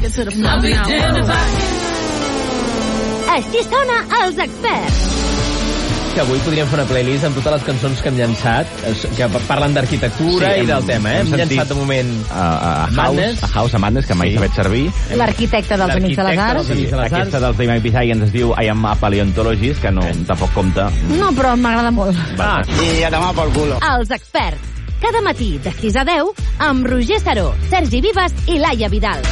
Així sona Els Experts. Que avui podríem fer una playlist amb totes les cançons que hem llançat, que parlen d'arquitectura i del tema, Hem llançat de moment a House, a Madness, que mai s'ha fet servir. L'arquitecte dels Amics de les Arts. Aquesta dels The Mike Bizai ens diu I am a paleontologist, que no, tampoc compta. No, però m'agrada molt. I a tomar por culo. Els Experts. Cada matí de 6 a 10 amb Roger Saró, Sergi Vives i Laia Vidal.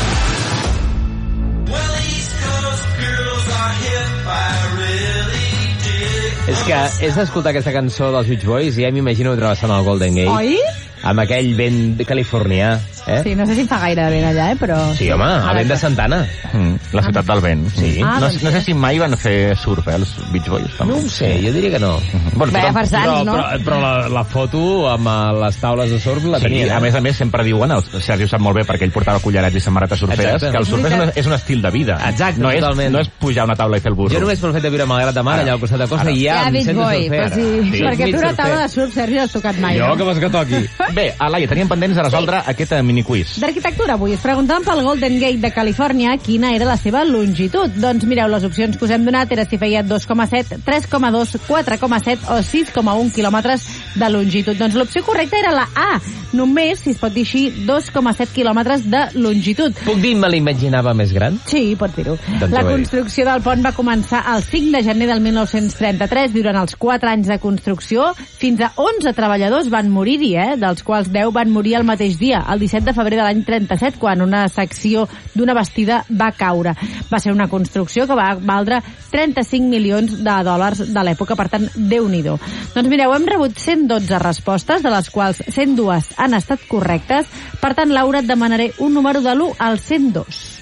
És que és d'escoltar aquesta cançó dels Beach Boys i ja m'imagino travessant el Golden Gate. Oi? Amb aquell vent californià. Sí, no sé si fa gaire vent allà, però... Sí, home, el vent de Santana. La ciutat del vent. Sí. No sé si mai van fer surf, els Beach Boys. No ho sé, jo diria que no. Vaya farsants, no? Però la foto amb les taules de surf la tenia. A més, sempre diuen, el Sergi ho sap molt bé, perquè ell portava cullerets i samarretes surferes, que el surf és un estil de vida. Exacte, totalment. No és pujar a una taula i fer el burro. Jo només pel fet de viure a Malgrat de Mar, allà al costat de Costa, hi ha Beach Boy. Perquè tu una taula de surf, Sergi, l'has tocat mai. Jo, que vols que toqui? Bé, Laia, teníem pendents de resoldre aquest miniquiz. D'arquitectura, avui es preguntaven pel Golden Gate de Califòrnia quina era la seva longitud. Doncs mireu, les opcions que us hem donat era si feia 2,7, 3,2, 4,7 o 6,1 quilòmetres de longitud. Doncs l'opció correcta era la A. Només, si es pot dir així, 2,7 quilòmetres de longitud. Puc dir me l'imaginava més gran? Sí, pots dir-ho. La construcció del pont va començar el 5 de gener del 1933. Durant els 4 anys de construcció, fins a 11 treballadors van morir-hi, dels quals 10 van morir el mateix dia, el 17 de febrer de l'any 37, quan una secció d'una bastida va caure. Va ser una construcció que va valdre 35 milions de dòlars de l'època, per tant, Déu-n'hi-do. Doncs mireu, hem rebut 112 respostes, de les quals 102 han estat correctes. Per tant, Laura, et demanaré un número de l'1 al 102.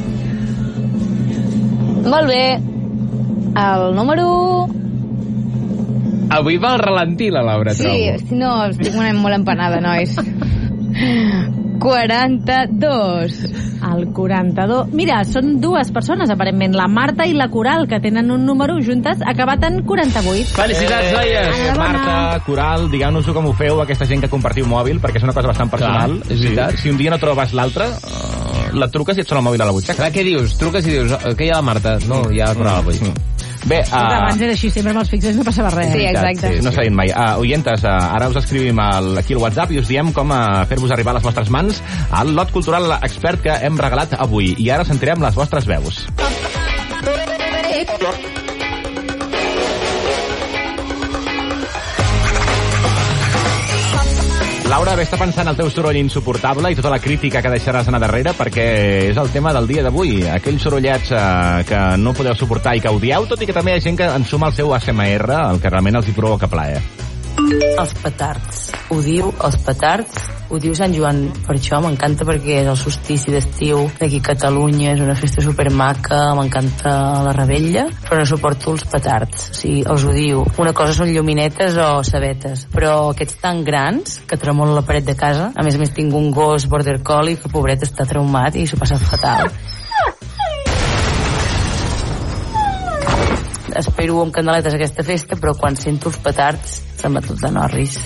Molt bé. El número... Avui va al ralentí, la Laura, trobo. Sí, no, estic molt empanada, nois. 42. El 42. Mira, són dues persones, aparentment, la Marta i la Coral, que tenen un número juntes acabat en 48. Felicitats, noies! Marta, Coral, digueu-nos-ho com ho feu, aquesta gent que compartiu mòbil, perquè és una cosa bastant personal. Clar, és veritat. Si un dia no trobes l'altre, la truques i et sona el mòbil a la butxaca. Clar, què dius? Truques i dius, què hi ha la Marta? No, ja el programa avui. Bé, abans era així, sempre amb els fixes no passava res. Sí, exacte. No s'ha dit mai. Oientes, ara us escrivim aquí al WhatsApp i us diem com fer-vos arribar a les vostres mans al lot cultural expert que hem regalat avui. I ara sentirem les vostres veus. Laura, bé, està pensant el teu soroll insuportable i tota la crítica que deixaràs anar darrere, perquè és el tema del dia d'avui. Aquells sorollets que no podeu suportar i que odieu, tot i que també hi ha gent que ensuma el seu ASMR, el que realment els hi provoca plaer. Els petards. Odio els petards. Odio Sant Joan. Per això m'encanta, perquè és el solstici d'estiu d'aquí a Catalunya, és una festa supermaca, m'encanta la rebella, però no suporto els petards. O sigui, els odio. Una cosa són lluminetes o sabetes, però aquests tan grans que tremolen la paret de casa. A més tinc un gos border collie que, pobret, està traumat i s'ho passa fatal. Espero amb candeletes aquesta festa, però quan sento els petards se'm va tot de norris.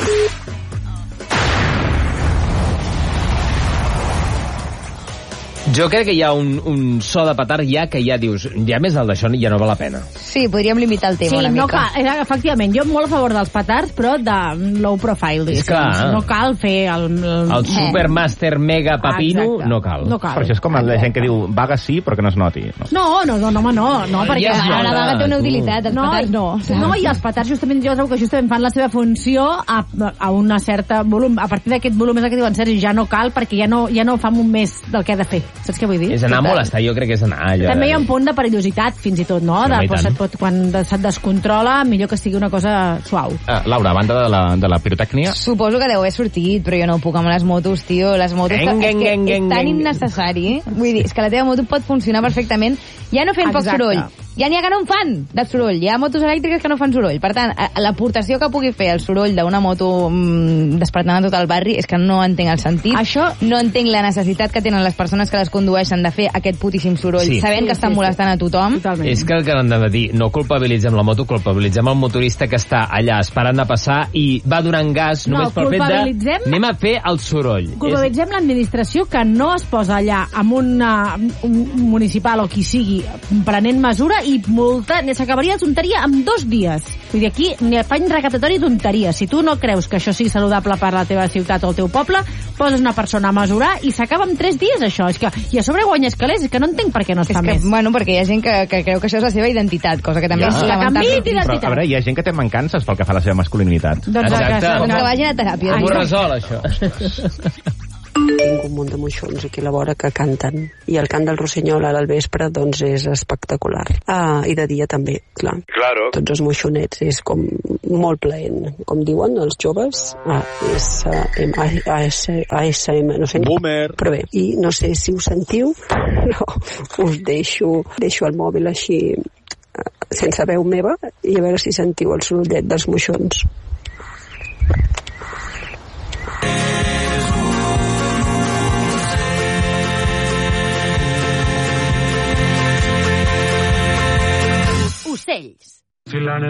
Jo crec que hi ha un so de petard ja que ja dius, ja més del d'això ja no val la pena. Sí, podríem limitar el tema una mica. Sí, efectivament, jo molt a favor dels petards, però de low profile, diguéssim. No cal fer el supermaster mega papino, no cal. Per això és com la gent que diu vaga sí, però que no es noti. No, perquè la vaga té una utilitat. No, i els petards justament, jo trobo que justament fan la seva funció a una certa volum. A partir d'aquest volum és el que diuen, Sergi, ja no cal, perquè ja no fa un mes del que ha de fer. Saps què vull dir? És anar a molestar, jo crec que és anar allò. També hi ha un punt de perillositat, fins i tot, no? Quan se't descontrola, millor que sigui una cosa suau. Laura, a banda de la pirotècnia... Suposo que deu haver sortit, però jo no puc amb les motos, tio. Les motos és tan innecessari. Vull dir, és que la teva moto pot funcionar perfectament, ja no fent poc soroll, Hi ha que no en fan de soroll. Hi ha motos elèctriques que no fan soroll. Per tant, l'aportació que pugui fer el soroll d'una moto despertant a tot el barri és que no entenc el sentit. Això... No entenc la necessitat que tenen les persones que les condueixen de fer aquest putíssim soroll, sabent que estan molestant a tothom. Totalment. És que el que han de dir, no culpabilitzem la moto, culpabilitzem el motorista que està allà esperant a passar i va donant gas només pel fet de... Anem a fer el soroll. Culpabilitzem l'administració que no es posa allà amb un municipal o qui sigui prenent mesura i multa, s'acabaria la tonteria en 2 dies. Vull dir, aquí ni afany recaptatori tonteria. Si tu no creus que això sigui saludable per la teva ciutat o el teu poble, poses una persona a mesurar i s'acaba en 3 dies, això. És que, i a sobre guanyes calés, és que no entenc per què no es fa més. Bueno, perquè hi ha gent que creu que això és la seva identitat, cosa que també és lamentable. Però, a veure, hi ha gent que té mancances pel que fa a la seva masculinitat. Doncs que vagin a teràpia. M'ho resol, això. Tinc un munt de moixons aquí a la vora que canten i el cant del rossinyol ara al vespre doncs és espectacular. I de dia també, clar. Claro. Tots els moixonets és com molt plaent, com diuen els joves, ASM, no sé. Boomer. Però bé, i no sé si ho sentiu, no, us deixo el mòbil així sense veu meva i a veure si sentiu el sorollet dels moixons. Ocells. Si la